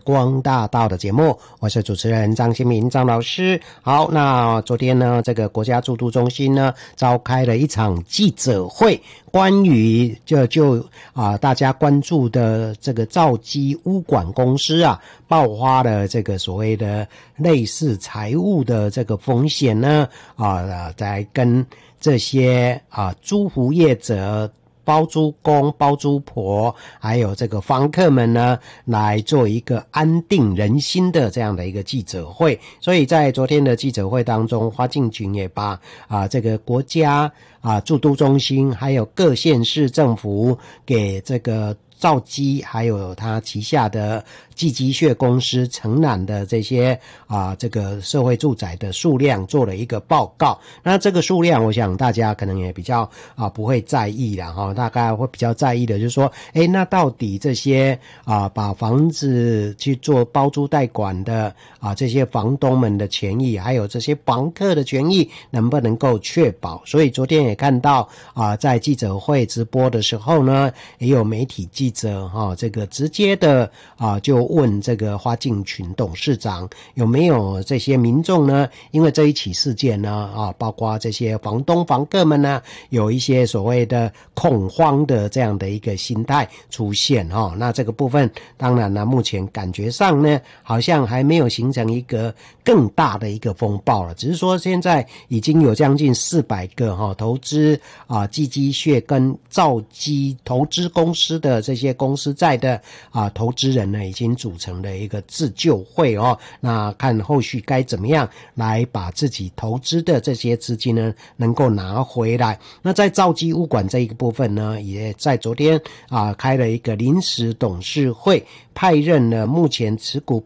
光大道的节目，我是主持人张新民张老师。好，那昨天呢，这个国家驻都中心呢召开了一场记者会，关于大家关注的这个兆基污管公司啊，爆发了这个所谓的类似财务的这个风险呢，在跟这些租户业者、包租公、包租婆还有这个房客们呢，来做一个安定人心的这样的一个记者会。所以在昨天的记者会当中，花敬群也把这个国家驻都中心还有各县市政府给这个兆基还有他旗下的寄居蟹公司承揽的这些这个社会住宅的数量做了一个报告。那这个数量我想大家可能也比较不会在意啦齁，大概会比较在意的就是说那到底这些把房子去做包租代管的这些房东们的权益还有这些房客的权益能不能够确保。所以昨天也看到在记者会直播的时候呢，也有媒体记者这个直接的就问这个花敬群董事长有没有这些民众呢，因为这一起事件呢包括这些房东房客们呢有一些所谓的恐慌的这样的一个心态出现那这个部分当然呢目前感觉上呢好像还没有形成一个更大的一个风暴了，只是说现在已经有将近400个投资寄居蟹跟兆基投资公司的这些公司债的投资人呢已经组成了一个自救会那看后续该怎么样来把自己投资的这些资金呢能够拿回来。那在兆基污管这一个部分呢，也在昨天开了一个临时董事会，派任了目前持股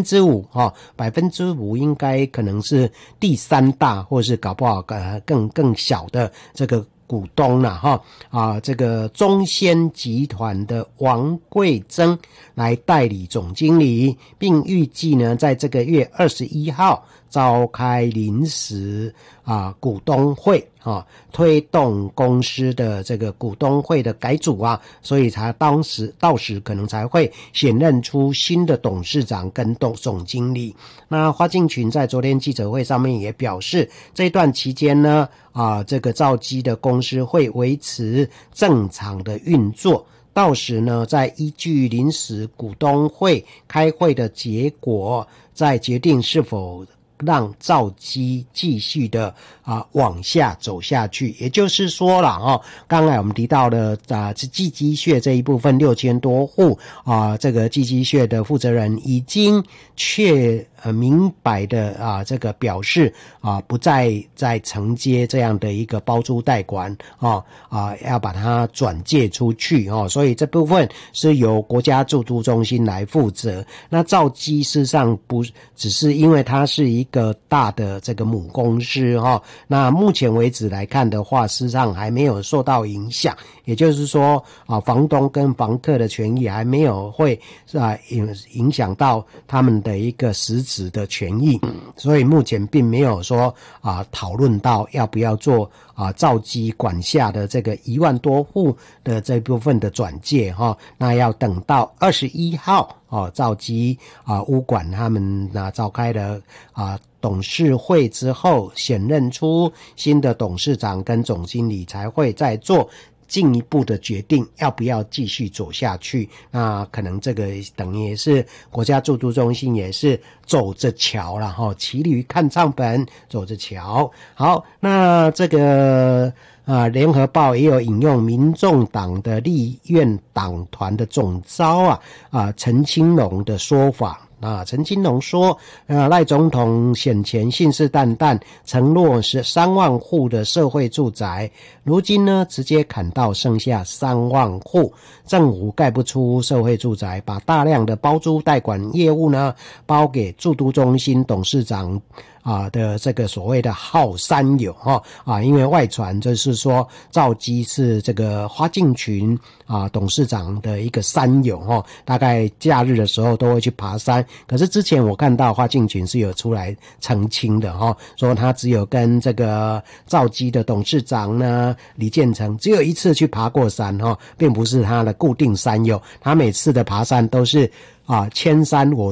5% 应该可能是第3大或是搞不好更小的这个股东啦这个中仙集团的王贵珍来代理总经理，并预计呢在这个月21号召开临时股东会推动公司的这个股东会的改组所以到时可能才会选任出新的董事长跟总经理。那花敬群在昨天记者会上面也表示，这段期间呢这个兆基的公司会维持正常的运作，到时呢再依据临时股东会开会的结果再决定是否让兆基继续的往下走下去。也就是说啦刚才我们提到的寄居蟹这一部分6000多户这个寄居蟹的负责人已经明白的这个表示不再承接这样的一个包租代管要把它转借出去所以这部分是由国家驻都中心来负责。那兆基事实上不只是因为它是一个大的这个母公司那目前为止来看的话，事实上还没有受到影响，也就是说房东跟房客的权益还没有会影响到他们的一个实质的权益，所以目前并没有说讨论到要不要做兆基管辖的这个1万多户的这部分的转介那要等到21号兆基污管他们召开了董事会之后，选任出新的董事长跟总经理，才会再做进一步的决定要不要继续走下去。那可能这个等于也是国家驻都中心也是走着瞧啦骑驴看唱本，走着瞧。好，那这个联合报也有引用民众党的立院党团的总召陈清龙的说法。陈金龙说赖总统选前信誓旦旦承诺是3万户的社会住宅，如今呢直接砍到剩下3万户，政府盖不出社会住宅，把大量的包租代管业务呢包给驻都中心董事长的这个所谓的好山友因为外传就是说兆基是这个花敬群董事长的一个山友大概假日的时候都会去爬山，可是之前我看到花敬群是有出来澄清的说他只有跟这个兆基的董事长呢李建成只有一次去爬过山并不是他的固定山友，他每次的爬山都是千山我